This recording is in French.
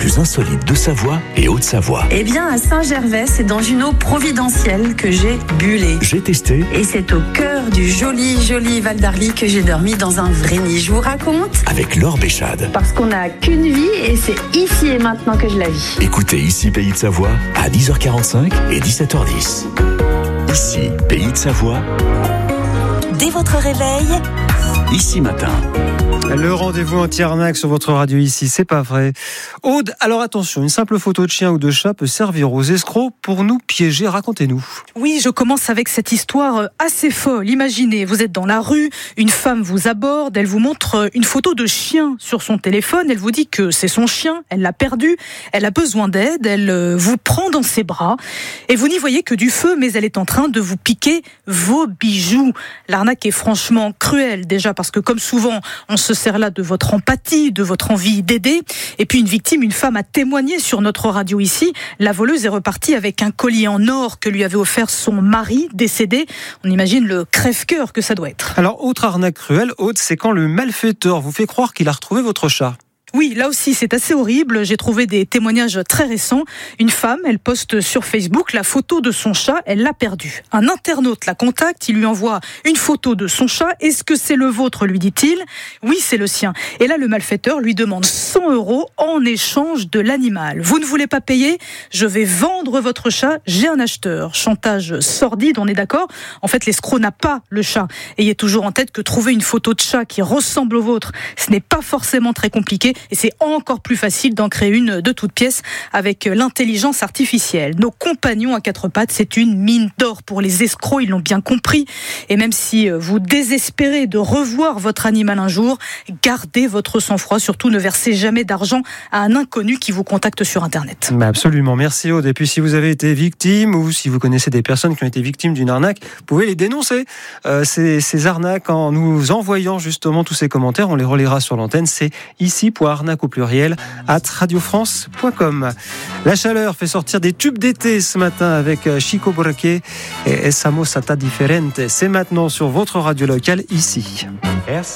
plus insolites de Savoie et Haute-Savoie. Eh bien, à Saint-Gervais, c'est dans une eau providentielle que j'ai bullé. J'ai testé. Et c'est au cœur du joli Val d'Arly que j'ai dormi dans un vrai nid. Je vous raconte. Avec Laure Béchade. Parce qu'on n'a qu'une vie et c'est ici et maintenant que je la vis. Écoutez Ici Pays de Savoie à 10h45 et 17h10. Ici Pays de Savoie. Dès votre réveil, Ici Matin. Le rendez-vous anti-arnaque sur votre radio ici, c'est pas vrai. Aude, alors attention, une simple photo de chien ou de chat peut servir aux escrocs pour nous piéger, racontez-nous. Oui, je commence avec cette histoire assez folle. Imaginez, vous êtes dans la rue, une femme vous aborde, elle vous montre une photo de chien sur son téléphone, elle vous dit que c'est son chien, elle l'a perdu, elle a besoin d'aide, elle vous prend dans ses bras et vous n'y voyez que du feu, mais elle est en train de vous piquer vos bijoux. L'arnaque est franchement cruelle, déjà parce que comme souvent, on se sert là de votre empathie, de votre envie d'aider. Et puis une victime, une femme a témoigné sur notre radio ici. La voleuse est repartie avec un collier en or que lui avait offert son mari décédé. On imagine le crève-cœur que ça doit être. Alors, autre arnaque cruelle, Aude, c'est quand le malfaiteur vous fait croire qu'il a retrouvé votre chat. Oui, là aussi, c'est assez horrible. J'ai trouvé des témoignages très récents. Une femme, elle poste sur Facebook la photo de son chat, elle l'a perdu. Un internaute la contacte, il lui envoie une photo de son chat. Est-ce que c'est le vôtre, lui dit-il. Oui, c'est le sien. Et là, le malfaiteur lui demande 100 € en échange de l'animal. Vous ne voulez pas payer ? Je vais vendre votre chat, j'ai un acheteur. Chantage sordide, on est d'accord ? En fait, l'escroc n'a pas le chat. Ayez toujours en tête que trouver une photo de chat qui ressemble au vôtre, ce n'est pas forcément très compliqué. Et c'est encore plus facile d'en créer une de toutes pièces avec l'intelligence artificielle. Nos compagnons à quatre pattes, c'est une mine d'or pour les escrocs, ils l'ont bien compris. Et même si vous désespérez de revoir votre animal un jour, gardez votre sang-froid. Surtout, ne versez jamais d'argent à un inconnu qui vous contacte sur Internet. Absolument, merci Aude. Et puis si vous avez été victime ou si vous connaissez des personnes qui ont été victimes d'une arnaque, vous pouvez les dénoncer. Ces arnaques en nous envoyant justement tous ces commentaires, on les relaiera sur l'antenne. C'est ici.arnaque au pluriel @radiofrance.com. La chaleur fait sortir des tubes d'été ce matin avec Chico Buarque et Esa Mosata Diferente. C'est maintenant sur votre radio locale ici.